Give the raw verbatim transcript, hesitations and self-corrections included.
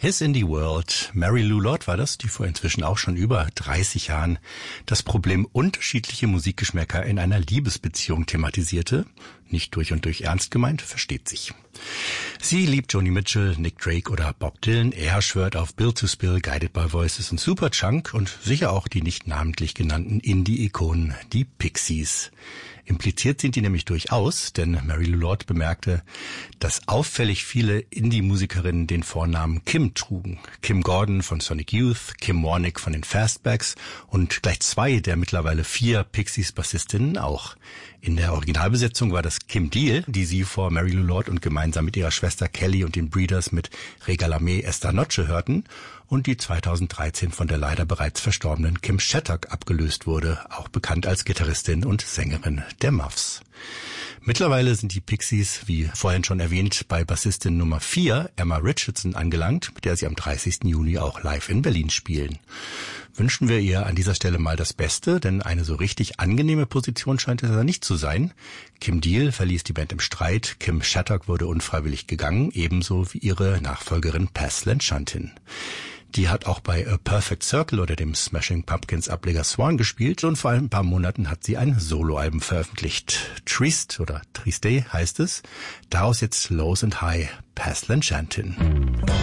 His Indie World. Mary Lou Lord war das, die vor inzwischen auch schon über dreißig Jahren das Problem unterschiedliche Musikgeschmäcker in einer Liebesbeziehung thematisierte. Nicht durch und durch ernst gemeint, versteht sich. Sie liebt Joni Mitchell, Nick Drake oder Bob Dylan. Er schwört auf Built to Spill, Guided by Voices und Superchunk und sicher auch die nicht namentlich genannten Indie-Ikonen, die Pixies. Impliziert sind die nämlich durchaus, denn Mary Lou Lord bemerkte, dass auffällig viele Indie-Musikerinnen den Vornamen Kim trugen. Kim Gordon von Sonic Youth, Kim Warnick von den Fastbacks und gleich zwei der mittlerweile vier Pixies-Bassistinnen auch. In der Originalbesetzung war das Kim Deal, die sie vor Mary Lou Lord und gemeinsam mit ihrer Schwester Kelly und den Breeders mit Regalame Esta Noche hörten und die zweitausenddreizehn von der leider bereits verstorbenen Kim Shattuck abgelöst wurde, auch bekannt als Gitarristin und Sängerin der Muffs. Mittlerweile sind die Pixies, wie vorhin schon erwähnt, bei Bassistin Nummer vier, Emma Richardson, angelangt, mit der sie am dreißigsten Juni auch live in Berlin spielen. Wünschen wir ihr an dieser Stelle mal das Beste, denn eine so richtig angenehme Position scheint es ja nicht zu sein. Kim Deal verließ die Band im Streit, Kim Shattuck wurde unfreiwillig gegangen, ebenso wie ihre Nachfolgerin Paz Lenchantin. Die hat auch bei A Perfect Circle oder dem Smashing Pumpkins Ableger Swan gespielt und vor ein paar Monaten hat sie ein Soloalbum veröffentlicht. Triste oder Triste heißt es. Daraus jetzt Lows and High, Paz Lenchantin.